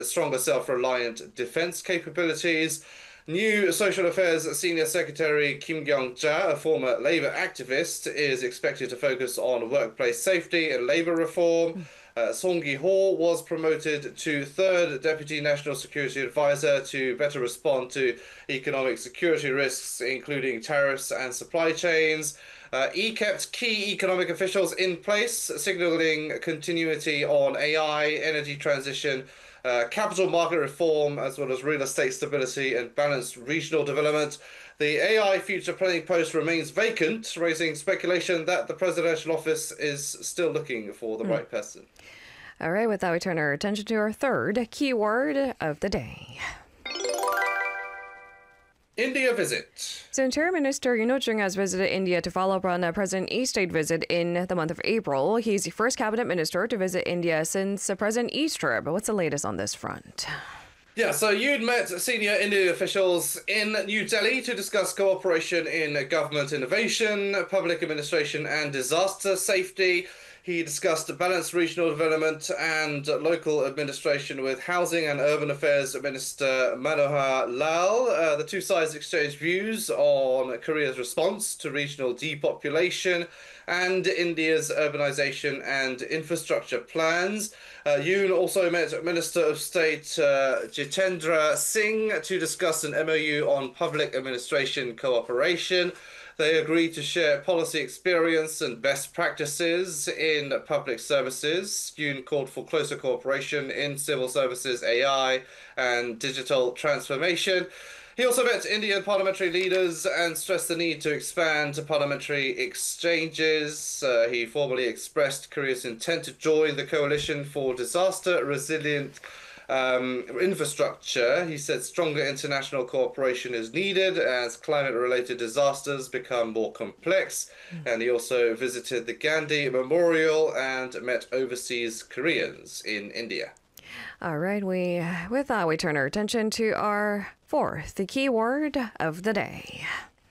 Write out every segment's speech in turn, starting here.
stronger self-reliant defense capabilities. New Social Affairs Senior Secretary Kim Kyung-ja, a former Labour activist, is expected to focus on workplace safety and labour reform. Song Gi-ho was promoted to third Deputy National Security Advisor to better respond to economic security risks, including tariffs and supply chains. He kept key economic officials in place, signaling continuity on AI, energy transition, capital market reform, as well as real estate stability and balanced regional development. The AI future planning post remains vacant, raising speculation that the presidential office is still looking for the right person. All right, with that, we turn our attention to our third keyword of the day. India visit. So Interior Minister Yoon Ho-jung has visited India to follow up on President Yi's state visit in the month of April. He's the first cabinet minister to visit India since President Yi's trip. What's the latest on this front? Yeah, so Yoon met senior Indian officials in New Delhi to discuss cooperation in government innovation, public administration, and disaster safety. He discussed balanced regional development and local administration with Housing and Urban Affairs Minister Manohar Lal. The two sides exchanged views on Korea's response to regional depopulation and India's urbanization and infrastructure plans. Yoon also met Minister of State Jitendra Singh to discuss an MOU on public administration cooperation. They agreed to share policy experience and best practices in public services. Yoon called for closer cooperation in civil services, AI, and digital transformation. He also met Indian parliamentary leaders and stressed the need to expand parliamentary exchanges. He formally expressed Korea's intent to join the Coalition for Disaster Resilient infrastructure. He said stronger international cooperation is needed as climate-related disasters become more complex. And he also visited the Gandhi Memorial and met overseas Koreans in India. All right, with that, we turn our attention to our fourth, the keyword of the day.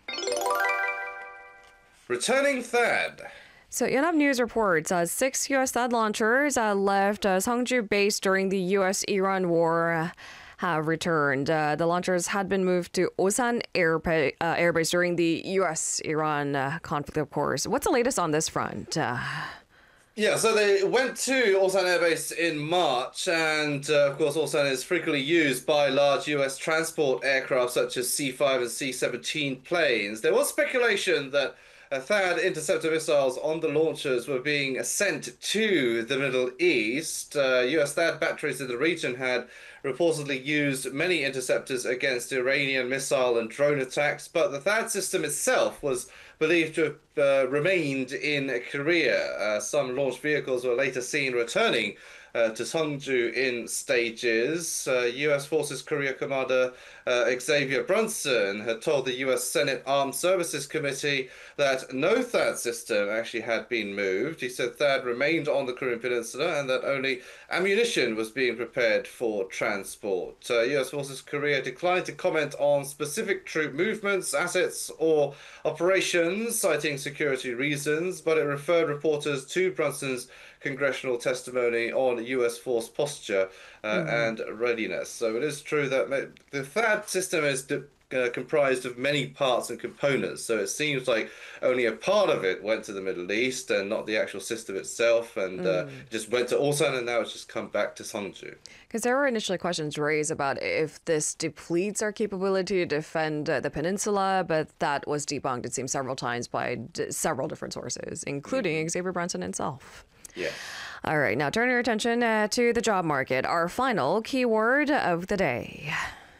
Returning THAAD. So Yonhap News reports 6 U.S. THAAD launchers left Seongju base during the U.S.-Iran war have returned. The launchers had been moved to Osan Air Base during the U.S.-Iran conflict, of course. What's the latest on this front? Yeah, so they went to Ulsan Air Base in March, and of course, Ulsan is frequently used by large US transport aircraft such as C-5 and C-17 planes. There was speculation that THAAD interceptor missiles on the launchers were being sent to the Middle East. US THAAD batteries in the region had reportedly used many interceptors against Iranian missile and drone attacks, but the THAAD system itself was believed to have remained in Korea. Some launch vehicles were later seen returning to Seongju in stages. U.S. Forces Korea Commander Xavier Brunson had told the U.S. Senate Armed Services Committee that no THAAD system actually had been moved. He said THAAD remained on the Korean Peninsula and that only ammunition was being prepared for transport. U.S. Forces Korea declined to comment on specific troop movements, assets, or operations, citing security reasons, but it referred reporters to Brunson's congressional testimony on U.S. force posture and readiness. So it is true that the THAAD system is comprised of many parts and components. So it seems like only a part of it went to the Middle East and not the actual system itself, and just went to Ulsan, and now it's just come back to Seongju. Because there were initially questions raised about if this depletes our capability to defend the peninsula, but that was debunked, it seems, several times by several different sources, including Xavier Brunson himself. Yeah. All right, now turning our attention to the job market, our final keyword of the day.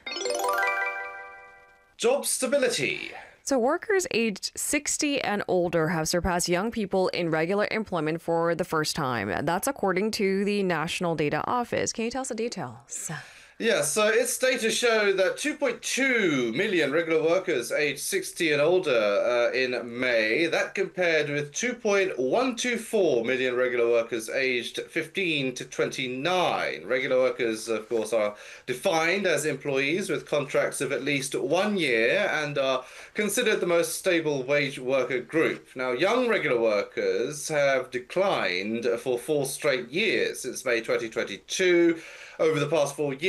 Job stability. So workers aged 60 and older have surpassed young people in regular employment for the first time. That's according to the National Data Office. Can you tell us the details? Yeah, so its data show that 2.2 million regular workers aged 60 and older in May. That compared with 2.124 million regular workers aged 15 to 29. Regular workers, of course, are defined as employees with contracts of at least 1 year and are considered the most stable wage worker group. Now, young regular workers have declined for 4 straight years since May 2022. over the past 4 years.